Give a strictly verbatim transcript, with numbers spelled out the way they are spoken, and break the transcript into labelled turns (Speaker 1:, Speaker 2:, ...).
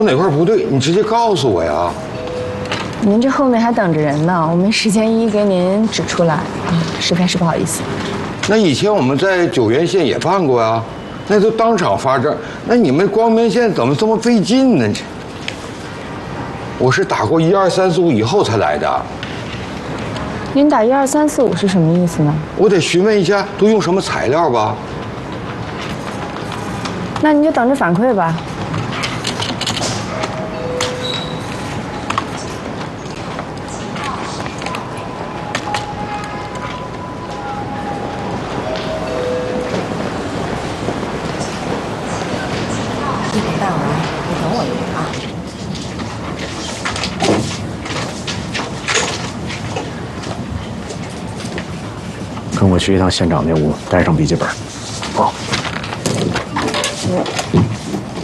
Speaker 1: 哪块不对，你直接告诉我呀。
Speaker 2: 您这后面还等着人呢，我没时间一一给您指出来啊，实在是不好意思。
Speaker 1: 那以前我们在九原县也办过呀，那都当场发证。那你们光明县怎么这么费劲呢？这，我是打过一二三四五以后才来的。
Speaker 2: 您打一二三四五是什么意思呢？
Speaker 1: 我得询问一下都用什么材料吧。
Speaker 2: 那您就等着反馈吧。
Speaker 3: 一会儿办完，你等我一会儿啊。
Speaker 4: 跟我去一趟县长那屋，带上笔记本。好。
Speaker 3: 嗯。